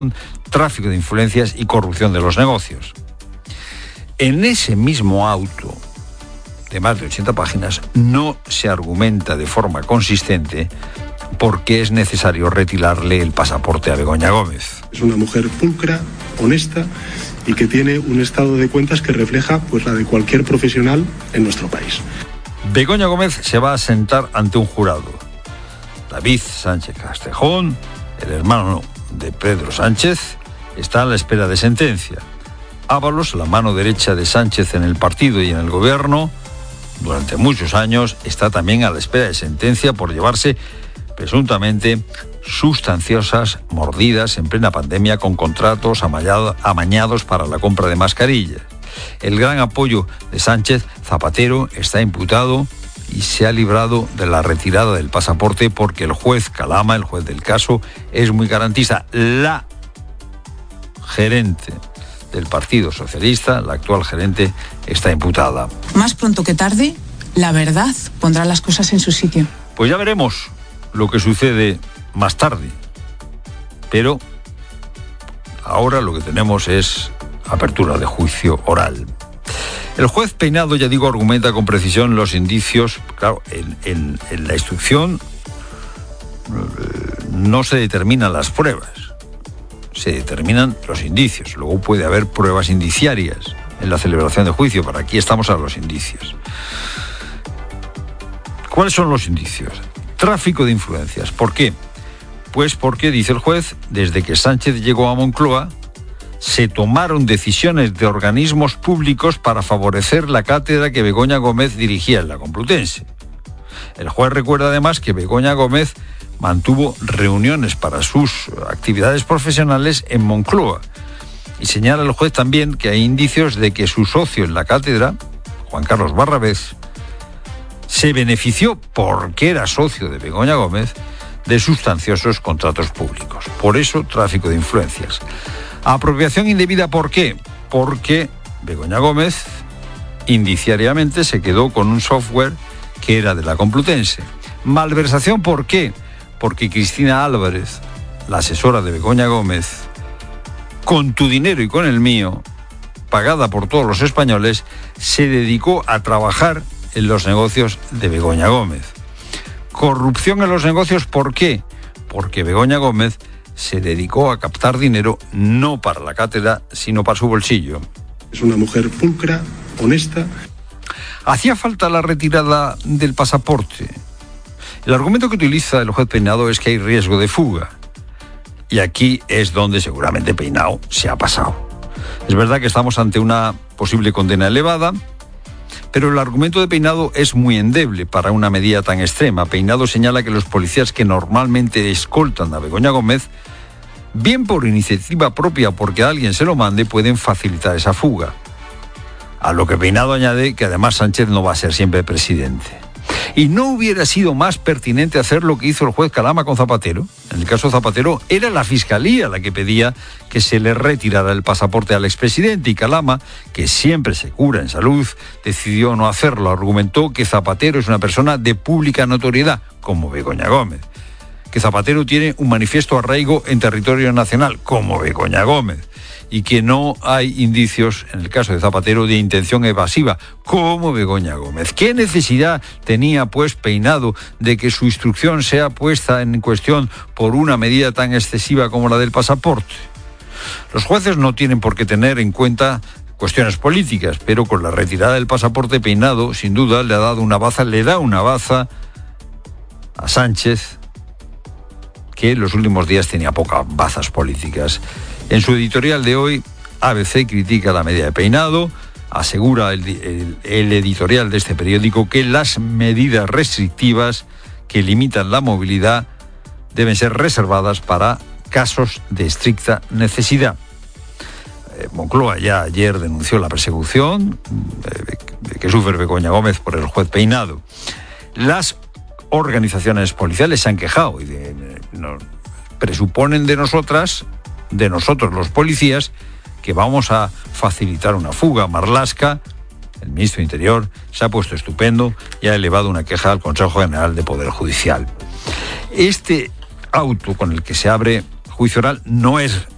tráfico de influencias y corrupción de los negocios. En ese mismo auto, de más de 80 páginas, no se argumenta de forma consistente por qué es necesario retirarle el pasaporte a Begoña Gómez. Es una mujer pulcra, honesta y que tiene un estado de cuentas que refleja pues la de cualquier profesional en nuestro país. Begoña Gómez se va a sentar ante un jurado. David Sánchez Castejón, el hermano de Pedro Sánchez, está a la espera de sentencia. Ábalos, la mano derecha de Sánchez en el partido y en el gobierno, durante muchos años está también a la espera de sentencia por llevarse presuntamente sustanciosas mordidas en plena pandemia con contratos amañados para la compra de mascarillas. El gran apoyo de Sánchez, Zapatero, está imputado y se ha librado de la retirada del pasaporte porque el juez Calama, el juez del caso, es muy garantista. La gerente del Partido Socialista, la actual gerente, está imputada. Más pronto que tarde, la verdad pondrá las cosas en su sitio. Pues ya veremos lo que sucede más tarde. Pero ahora lo que tenemos es apertura de juicio oral. El juez Peinado, ya digo, argumenta con precisión los indicios. Claro, en la instrucción no se determinan las pruebas, se determinan los indicios. Luego puede haber pruebas indiciarias en la celebración de juicio, pero aquí estamos a los indicios. ¿Cuáles son los indicios? Tráfico de influencias. ¿Por qué? Pues porque, dice el juez, desde que Sánchez llegó a Moncloa, se tomaron decisiones de organismos públicos para favorecer la cátedra que Begoña Gómez dirigía en la Complutense. El juez recuerda además que Begoña Gómez mantuvo reuniones para sus actividades profesionales en Moncloa. Y señala el juez también que hay indicios de que su socio en la cátedra, Juan Carlos Barrabés, se benefició, porque era socio de Begoña Gómez, de sustanciosos contratos públicos. Por eso, tráfico de influencias. Apropiación indebida, ¿por qué? Porque Begoña Gómez indiciariamente se quedó con un software que era de la Complutense. Malversación, ¿por qué? Porque Cristina Álvarez, la asesora de Begoña Gómez, con tu dinero y con el mío, pagada por todos los españoles, se dedicó a trabajar en los negocios de Begoña Gómez. Corrupción en los negocios, ¿por qué? Porque Begoña Gómez se dedicó a captar dinero no para la cátedra, sino para su bolsillo. Es una mujer pulcra, honesta. ¿Hacía falta la retirada del pasaporte? El argumento que utiliza el juez Peinado es que hay riesgo de fuga. Y aquí es donde seguramente Peinado se ha pasado. Es verdad que estamos ante una posible condena elevada, pero el argumento de Peinado es muy endeble para una medida tan extrema. Peinado señala que los policías que normalmente escoltan a Begoña Gómez, bien por iniciativa propia porque alguien se lo mande, pueden facilitar esa fuga. A lo que Peinado añade que además Sánchez no va a ser siempre presidente. ¿Y no hubiera sido más pertinente hacer lo que hizo el juez Calama con Zapatero? En el caso de Zapatero era la Fiscalía la que pedía que se le retirara el pasaporte al expresidente y Calama, que siempre se cura en salud, decidió no hacerlo. Argumentó que Zapatero es una persona de pública notoriedad, como Begoña Gómez. Que Zapatero tiene un manifiesto arraigo en territorio nacional, como Begoña Gómez. Y que no hay indicios, en el caso de Zapatero, de intención evasiva, como Begoña Gómez. ¿Qué necesidad tenía, pues, Peinado de que su instrucción sea puesta en cuestión por una medida tan excesiva como la del pasaporte? Los jueces no tienen por qué tener en cuenta cuestiones políticas, pero con la retirada del pasaporte Peinado, sin duda, le da una baza a Sánchez, que en los últimos días tenía pocas bazas políticas. En su editorial de hoy, ABC critica la medida de Peinado, asegura el editorial de este periódico que las medidas restrictivas que limitan la movilidad deben ser reservadas para casos de estricta necesidad. Moncloa ya ayer denunció la persecución que sufre Begoña Gómez por el juez Peinado. Las organizaciones policiales se han quejado y presuponen de nosotros los policías, que vamos a facilitar una fuga. Marlaska, el ministro de Interior, se ha puesto estupendo y ha elevado una queja al Consejo General de Poder Judicial. Este auto con el que se abre juicio oral no es